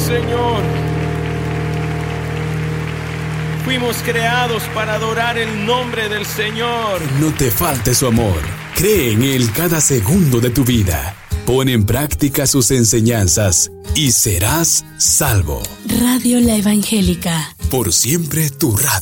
Señor. Fuimos creados para adorar el nombre del Señor. No te falte su amor. Cree en Él cada segundo de tu vida. Pon en práctica sus enseñanzas y serás salvo. Radio La Evangélica. Por siempre tu radio.